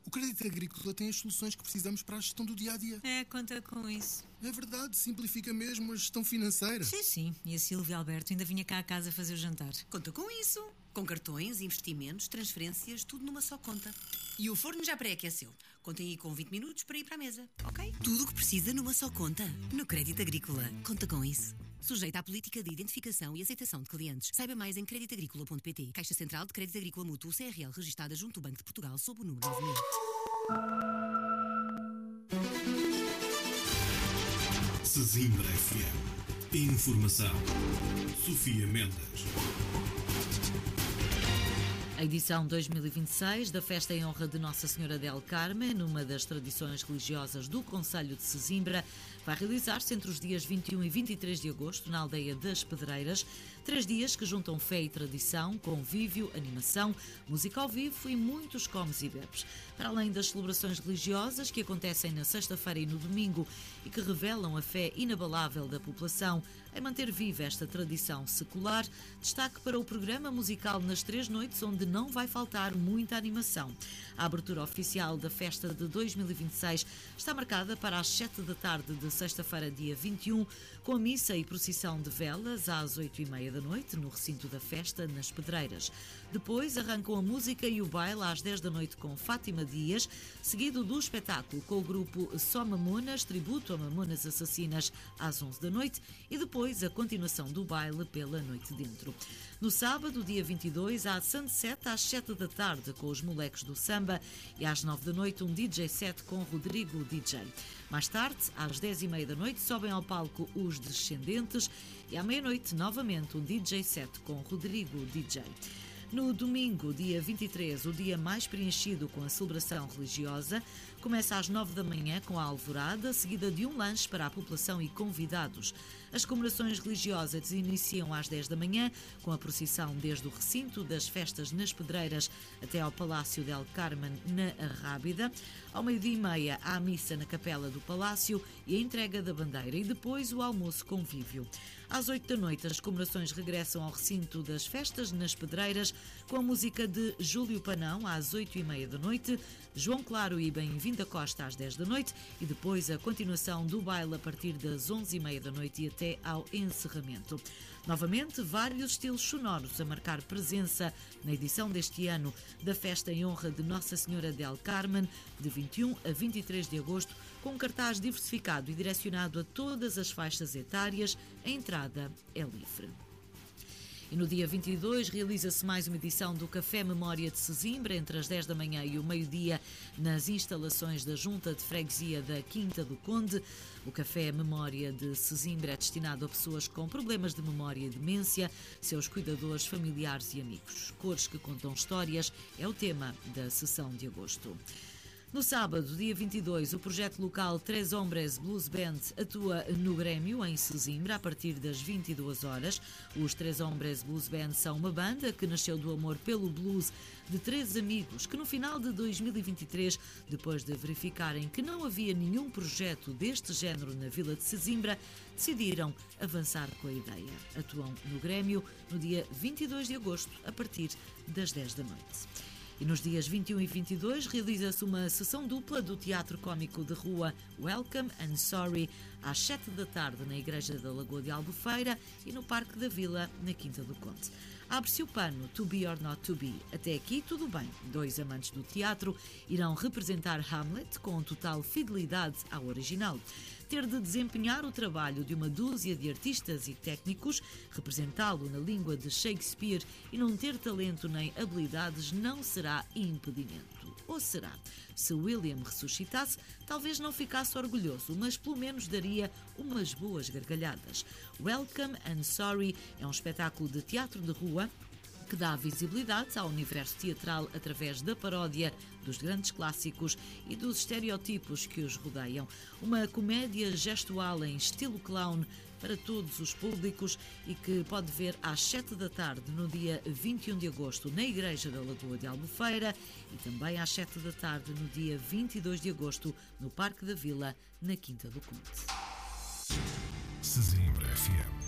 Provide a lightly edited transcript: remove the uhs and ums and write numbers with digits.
O Crédito Agrícola tem as soluções que precisamos para a gestão do dia-a-dia. Conta com isso. É verdade, simplifica mesmo a gestão financeira. Sim. E a Silvia Alberto ainda vinha cá a casa fazer o jantar. Conta com isso. Com cartões, investimentos, transferências, tudo numa só conta. E o forno já pré-aqueceu. Contem aí com 20 minutos para ir para a mesa, ok? Tudo o que precisa numa só conta. No Crédito Agrícola. Conta com isso. Sujeito à política de identificação e aceitação de clientes. Saiba mais em creditagricola.pt. Caixa Central de Crédito Agrícola Mútuo CRL, registada junto ao Banco de Portugal sob o número 9000. Sesimbra FM. Informação. Sofia Mendes. A edição 2026 da Festa em Honra de Nossa Senhora del Carmen, numa das tradições religiosas do Concelho de Sesimbra, vai realizar-se entre os dias 21 e 23 de agosto na aldeia das Pedreiras. 3 dias que juntam fé e tradição, convívio, animação, música ao vivo e muitos comes e bebes. Para além das celebrações religiosas que acontecem na sexta-feira e no domingo e que revelam a fé inabalável da população em manter viva esta tradição secular, destaque para o programa musical nas 3 noites, onde não vai faltar muita animação. A abertura oficial da festa de 2026 está marcada para as 7 da tarde de sexta-feira, dia 21, com a missa e procissão de velas às 8h30 da noite, no recinto da festa, nas Pedreiras. Depois arrancam a música e o baile às 10 da noite com Fátima Dias, seguido do espetáculo com o grupo Só Mamonas, tributo a Mamonas Assassinas, às 11 da noite, e depois a continuação do baile pela noite dentro. No sábado, dia 22, há Sunset às 7 da tarde com os Moleques do Samba e às 9 da noite um DJ set com Rodrigo DJ. Mais tarde, às 10h30 da noite, sobem ao palco os Descendentes e à meia-noite, novamente, um DJ set com Rodrigo DJ. No domingo, dia 23, o dia mais preenchido com a celebração religiosa, começa às 9 da manhã com a alvorada, seguida de um lanche para a população e convidados. As comemorações religiosas iniciam às 10 da manhã, com a procissão desde o recinto das festas nas Pedreiras até ao Palácio del Carmen, na Arrábida. Ao 12h30, há a missa na Capela do Palácio e a entrega da bandeira, e depois o almoço convívio. Às 8 da noite, as comemorações regressam ao recinto das festas nas Pedreiras, com a música de Júlio Panão às 8h30 da noite, João Claro e Bem-vinda Costa às 10 da noite e depois a continuação do baile a partir das 11h30 da noite e até ao encerramento. Novamente, vários estilos sonoros a marcar presença na edição deste ano da Festa em Honra de Nossa Senhora del Carmen, de 21 a 23 de agosto, com um cartaz diversificado e direcionado a todas as faixas etárias. A entrada é livre. E no dia 22 realiza-se mais uma edição do Café Memória de Sesimbra, entre as 10 da manhã e o meio-dia, nas instalações da Junta de Freguesia da Quinta do Conde. O Café Memória de Sesimbra é destinado a pessoas com problemas de memória e demência, seus cuidadores, familiares e amigos. Cores que contam histórias é o tema da sessão de agosto. No sábado, dia 22, o projeto local Tres Hombres Blues Band atua no Grêmio, em Sesimbra, a partir das 22 horas. Os Tres Hombres Blues Band são uma banda que nasceu do amor pelo blues de 3 amigos que, no final de 2023, depois de verificarem que não havia nenhum projeto deste género na vila de Sesimbra, decidiram avançar com a ideia. Atuam no Grêmio no dia 22 de agosto, a partir das 10 da noite. E nos dias 21 e 22 realiza-se uma sessão dupla do Teatro Cómico de Rua Welcome and Sorry, às 7 da tarde na Igreja da Lagoa de Albufeira e no Parque da Vila, na Quinta do Conde. Abre-se o pano To Be or Not To Be. Até aqui tudo bem. 2 amantes do teatro irão representar Hamlet com total fidelidade ao original. Ter de desempenhar o trabalho de uma dúzia de artistas e técnicos, representá-lo na língua de Shakespeare e não ter talento nem habilidades não será impedimento. Ou será? Se William ressuscitasse, talvez não ficasse orgulhoso, mas pelo menos daria umas boas gargalhadas. Welcome and Sorry é um espetáculo de teatro de rua que dá visibilidade ao universo teatral através da paródia dos grandes clássicos e dos estereótipos que os rodeiam. Uma comédia gestual em estilo clown para todos os públicos e que pode ver às 7 da tarde no dia 21 de agosto na Igreja da Lagoa de Albufeira e também às 7 da tarde no dia 22 de agosto no Parque da Vila, na Quinta do Conde. Sesimbra FM.